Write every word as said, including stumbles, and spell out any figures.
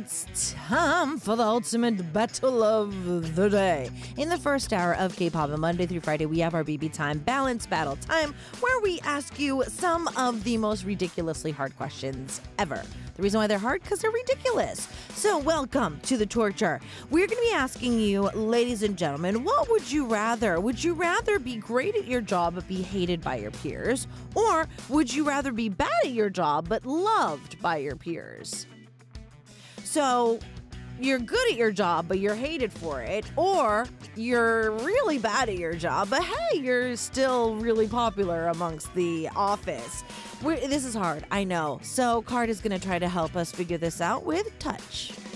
It's time for the ultimate battle of the day. In the first hour of K-Pop, on Monday through Friday, we have our B B Time Balance Battle Time, where we ask you some of the most ridiculously hard questions ever. The reason why they're hard, because they're ridiculous. So welcome to the torture. We're going to be asking you, ladies and gentlemen, what would you rather? Would you rather be great at your job but be hated by your peers? Or would you rather be bad at your job but loved by your peers? So you're good at your job, but you're hated for it, or you're really bad at your job, but hey, you're still really popular amongst the office. We're, this is hard, I know. So Card is going to try to help us figure this out with Touch.